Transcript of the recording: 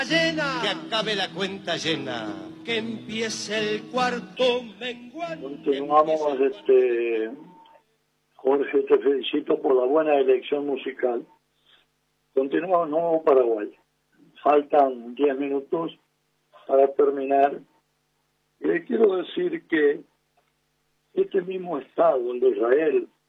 Que acabe la cuenta llena. Que empiece el cuarto menguante. Continuamos, Jorge, te felicito por la buena elección musical. Continuamos Nuevo Paraguay. Faltan 10 minutos para terminar. Y le quiero decir que este mismo Estado, el de Israel,